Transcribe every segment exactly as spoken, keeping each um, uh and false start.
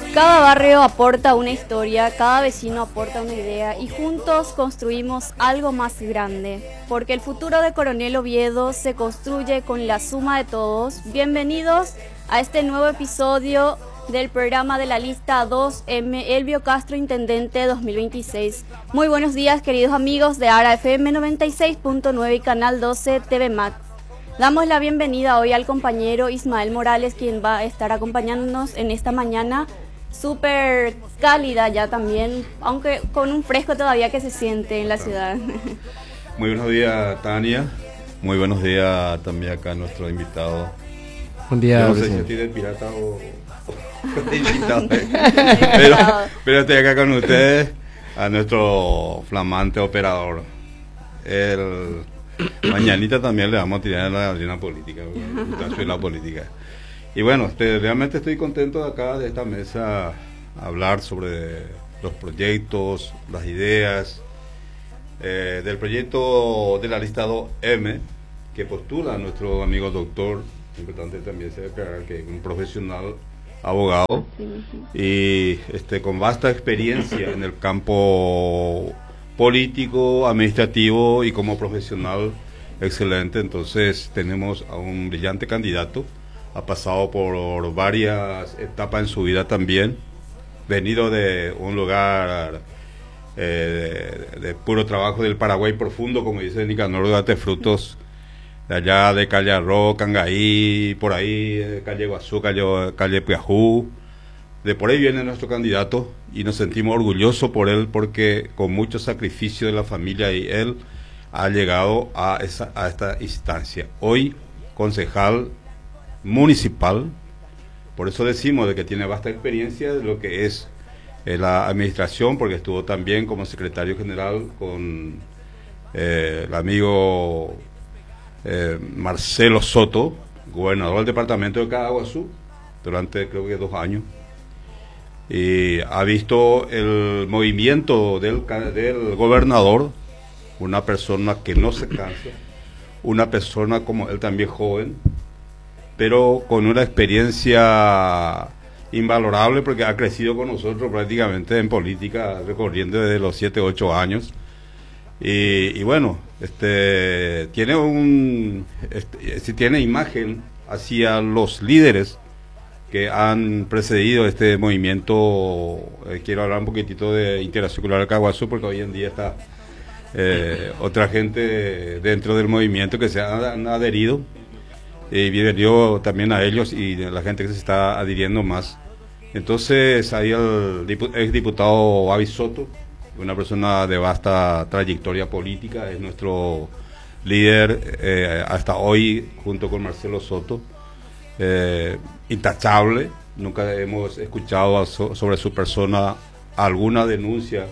Cada barrio aporta una historia, cada vecino aporta una idea y juntos construimos algo más grande, porque el futuro de Coronel Oviedo se construye con la suma de todos. Bienvenidos a este nuevo episodio del programa de la lista dos eme Elvio Castro Intendente dos mil veintiséis. Muy buenos días, queridos amigos de ARA F M noventa y seis punto nueve y Canal doce T V Max. Damos la bienvenida hoy al compañero Ismael Morales, quien va a estar acompañándonos en esta mañana súper cálida ya también, aunque con un fresco todavía que se siente en la ciudad. Muy buenos días, Tania. Muy buenos días también acá a nuestro invitado. Buen día. Yo no sé si estoy de pirata o, o de invitado, pero, pero estoy acá con ustedes, a nuestro flamante operador. El mañanita también le vamos a tirar en la arena política, en la política. Y bueno, este, realmente estoy contento de acá, de esta mesa, hablar sobre los proyectos, las ideas, eh, del proyecto de la lista dos eme, que postula nuestro amigo doctor, importante también se declarar que es un profesional abogado, y este, con vasta experiencia en el campo político, administrativo y como profesional excelente. Entonces tenemos a un brillante candidato. Ha pasado por varias etapas en su vida también, venido de un lugar eh, de, de puro trabajo del Paraguay profundo, como dice Nicanor Duarte Frutos, de allá de Calle Arroz, Cangaí, por ahí, Calle Guazú, Calle, Calle Piajú. De por ahí viene nuestro candidato y nos sentimos orgullosos por él, porque con mucho sacrificio de la familia y él ha llegado a, esa, a esta instancia. Hoy, concejal municipal, por eso decimos de que tiene vasta experiencia de lo que es eh, la administración, porque estuvo también como secretario general con eh, el amigo eh, Marcelo Soto, gobernador del departamento de Caaguazú, durante creo que dos años, y ha visto el movimiento del, del gobernador, una persona que no se cansa, una persona como él también joven, pero con una experiencia invalorable, porque ha crecido con nosotros prácticamente en política, recorriendo desde los siete, ocho años. Y, y bueno, este tiene un este, si tiene imagen hacia los líderes que han precedido este movimiento. Eh, quiero hablar un poquitito de Integración Cultural Caaguazú, porque hoy en día está eh, otra gente dentro del movimiento que se han adherido. Y bienvenido también a ellos y a la gente que se está adhiriendo más. Entonces, ahí el ex diputado Avi Soto, una persona de vasta trayectoria política, es nuestro líder eh, hasta hoy, junto con Marcelo Soto, eh, intachable. Nunca hemos escuchado so, sobre su persona alguna denuncia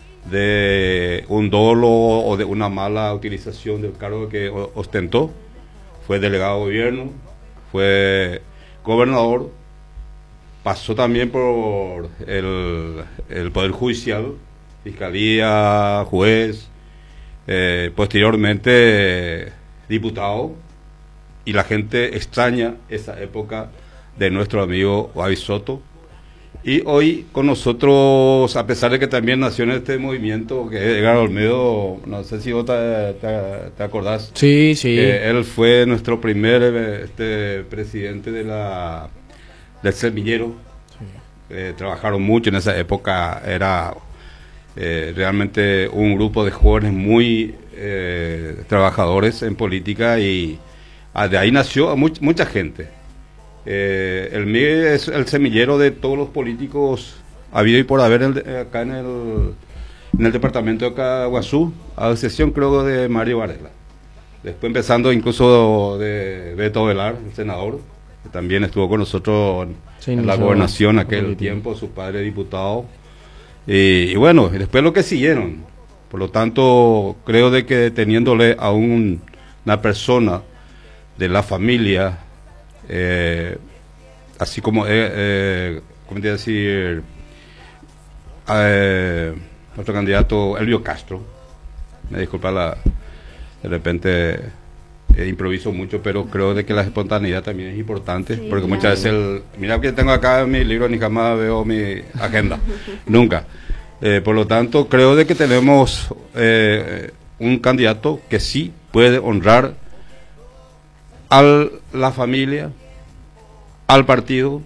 de un dolo o de una mala utilización del cargo que ostentó. Fue delegado de gobierno, fue gobernador, pasó también por el, el Poder Judicial, Fiscalía, juez, eh, posteriormente eh, diputado, y la gente extraña esa época de nuestro amigo Avi Soto. Y hoy con nosotros, a pesar de que también nació en este movimiento, que es Edgar Olmedo, no sé si vos te, te, te acordás. Sí, sí. Que él fue nuestro primer este, presidente de la del semillero. Sí. Eh, trabajaron mucho en esa época, era eh, realmente un grupo de jóvenes muy eh, trabajadores en política, y ah, de ahí nació much, mucha gente. Eh, el M I E es el semillero de todos los políticos habido y por haber el, acá en el, en el departamento de Caaguazú, a excepción creo de Mario Varela. Después empezando incluso de Beto Velar, el senador, que también estuvo con nosotros en, sí, en la gobernación aquel político. tiempo, su padre diputado. Y, y bueno, y después lo que siguieron. Por lo tanto, creo de que teniéndole a un, una persona de la familia, Eh, así como, eh, eh, ¿cómo te decir? Eh, nuestro candidato Elvio Castro, me disculpa la, de repente eh, improviso mucho, pero creo de que la espontaneidad también es importante, Sí, porque claro. muchas veces, el, mira que tengo acá en mi libro, ni jamás veo mi agenda, nunca. Eh, por lo tanto, creo de que tenemos eh, un candidato que sí puede honrar a la familia, al partido,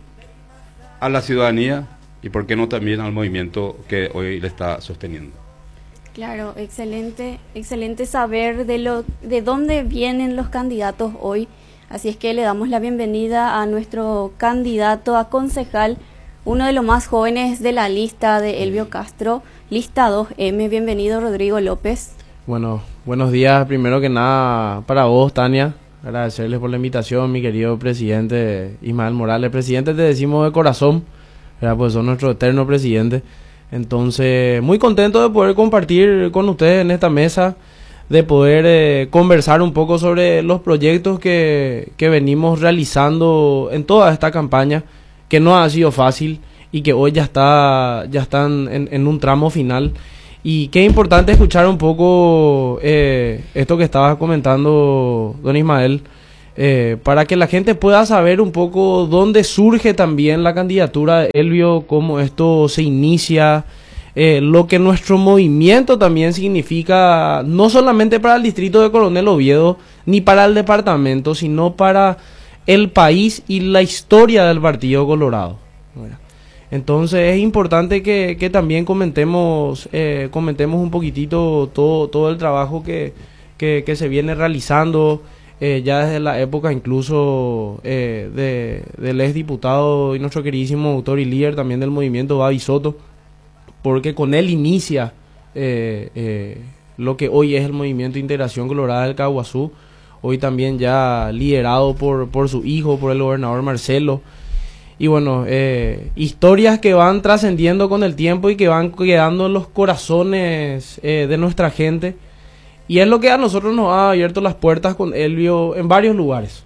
a la ciudadanía y por qué no también al movimiento que hoy le está sosteniendo. Claro, excelente, excelente saber de lo, de dónde vienen los candidatos hoy. Así es que le damos la bienvenida a nuestro candidato a concejal, uno de los más jóvenes de la lista de Elvio Castro, lista dos eme. Bienvenido, Rodrigo López. Bueno, buenos días. Primero que nada para vos, Tania. Agradecerles por la invitación, mi querido presidente Ismael Morales. Presidente, te decimos de corazón, ¿verdad? Pues son nuestro eterno presidente. Entonces, muy contento de poder compartir con ustedes en esta mesa, de poder eh, conversar un poco sobre los proyectos que, que venimos realizando en toda esta campaña, que no ha sido fácil y que hoy ya está ya están en, en un tramo final. Y qué importante escuchar un poco eh, esto que estabas comentando, don Ismael, eh, para que la gente pueda saber un poco dónde surge también la candidatura de Elvio, cómo esto se inicia, eh, lo que nuestro movimiento también significa, no solamente para el distrito de Coronel Oviedo, ni para el departamento, sino para el país y la historia del Partido Colorado. Bueno. Entonces es importante que, que también comentemos eh, comentemos un poquitito todo, todo el trabajo que, que, que se viene realizando eh, ya desde la época incluso eh, de, del ex diputado y nuestro queridísimo autor y líder también del movimiento, Babi Soto, porque con él inicia eh, eh, lo que hoy es el movimiento de integración colorada del Caguazú, hoy también ya liderado por, por su hijo, por el gobernador Marcelo. Y bueno, eh, historias que van trascendiendo con el tiempo y que van quedando en los corazones eh, de nuestra gente. Y es lo que a nosotros nos ha abierto las puertas con Elvio en varios lugares.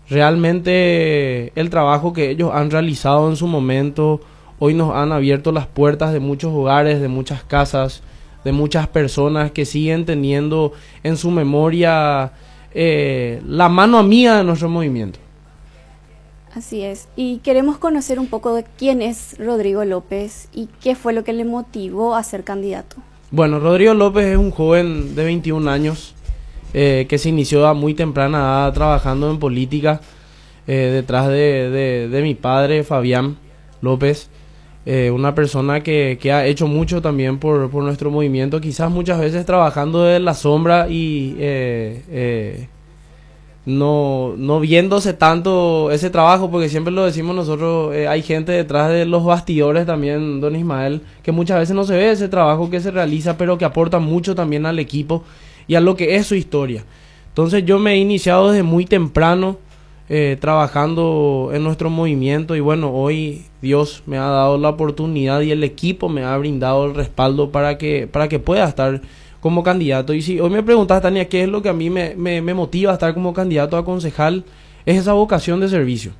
Realmente el trabajo que ellos han realizado en su momento, hoy nos han abierto las puertas de muchos hogares, de muchas casas, de muchas personas que siguen teniendo en su memoria eh, la mano amiga de nuestro movimiento. Así es, y queremos conocer un poco de quién es Rodrigo López y qué fue lo que le motivó a ser candidato. Bueno, Rodrigo López es un joven de veintiún años eh, que se inició a muy temprana edad trabajando en política eh, detrás de, de, de mi padre, Fabián López, eh, una persona que, que ha hecho mucho también por, por nuestro movimiento, quizás muchas veces trabajando en la sombra y... Eh, eh, No, no viéndose tanto ese trabajo, porque siempre lo decimos nosotros, eh, hay gente detrás de los bastidores también, don Ismael, que muchas veces no se ve ese trabajo que se realiza, pero que aporta mucho también al equipo y a lo que es su historia. Entonces yo me he iniciado desde muy temprano eh, trabajando en nuestro movimiento y bueno, hoy Dios me ha dado la oportunidad y el equipo me ha brindado el respaldo para que, para que pueda estar como candidato. Y si hoy me preguntas, Tania, qué es lo que a mí me, me, me motiva a estar como candidato a concejal, es esa vocación de servicio,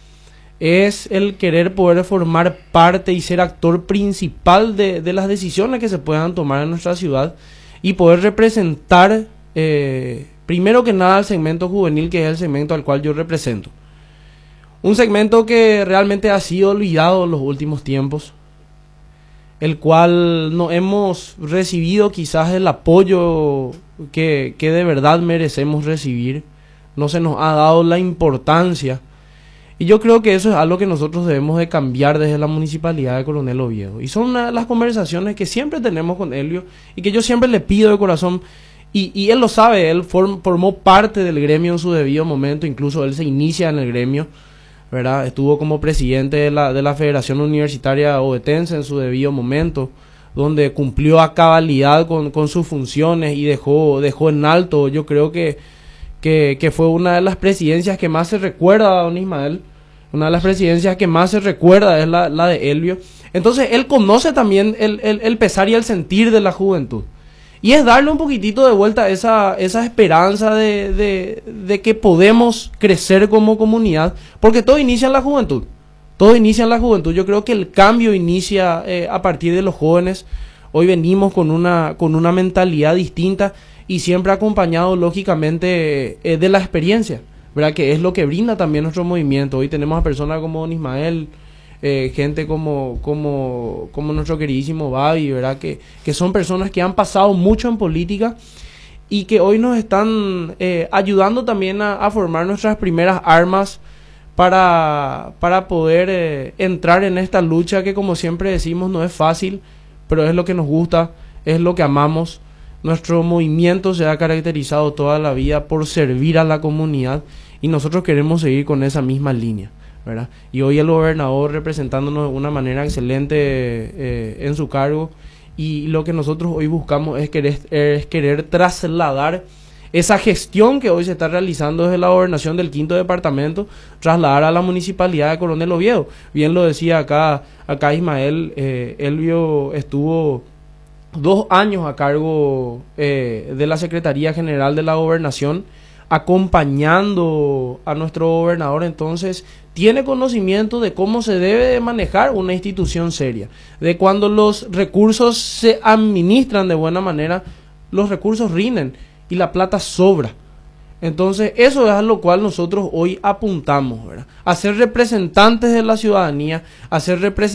es el querer poder formar parte y ser actor principal de, de las decisiones que se puedan tomar en nuestra ciudad y poder representar eh, primero que nada al segmento juvenil, que es el segmento al cual yo represento, un segmento que realmente ha sido olvidado en los últimos tiempos, el cual no hemos recibido quizás el apoyo que, que de verdad merecemos recibir, no se nos ha dado la importancia, y yo creo que eso es algo que nosotros debemos de cambiar desde la Municipalidad de Coronel Oviedo, y son una de las conversaciones que siempre tenemos con Elvio, y que yo siempre le pido de corazón, y, y él lo sabe, él form, formó parte del gremio en su debido momento, incluso él se inicia en el gremio, ¿verdad? Estuvo como presidente de la, de la Federación Universitaria Ovetense en su debido momento, donde cumplió a cabalidad con, con sus funciones y dejó, dejó en alto, yo creo que, que, que fue una de las presidencias que más se recuerda, don Ismael, una de las presidencias que más se recuerda es la, la de Elvio. Entonces él conoce también el, el, el pesar y el sentir de la juventud. Y es darle un poquitito de vuelta esa, esa esperanza de, de, de que podemos crecer como comunidad, porque todo inicia en la juventud, todo inicia en la juventud. Yo creo que el cambio inicia eh, a partir de los jóvenes. Hoy venimos con una, con una mentalidad distinta y siempre acompañado lógicamente eh, de la experiencia, ¿verdad? Que es lo que brinda también nuestro movimiento. Hoy tenemos a personas como don Ismael, eh, gente como, como, como nuestro queridísimo Babi, ¿verdad? Que, que son personas que han pasado mucho en política y que hoy nos están eh, ayudando también a, a formar nuestras primeras armas para, para poder eh, entrar en esta lucha que, como siempre decimos, no es fácil, pero es lo que nos gusta, es lo que amamos. Nuestro movimiento se ha caracterizado toda la vida por servir a la comunidad y nosotros queremos seguir con esa misma línea, ¿verdad? Y hoy el gobernador representándonos de una manera excelente eh, en su cargo, y lo que nosotros hoy buscamos es querer, es querer trasladar esa gestión que hoy se está realizando desde la gobernación del quinto departamento, trasladar a la municipalidad de Coronel Oviedo. Bien lo decía acá, acá Ismael, eh, Elvio estuvo dos años a cargo eh, de la Secretaría General de la Gobernación, acompañando a nuestro gobernador. Entonces tiene conocimiento de cómo se debe de manejar una institución seria, de cuando los recursos se administran de buena manera, los recursos rinden y la plata sobra. Entonces eso es a lo cual nosotros hoy apuntamos, ¿verdad? A ser representantes de la ciudadanía, a ser representantes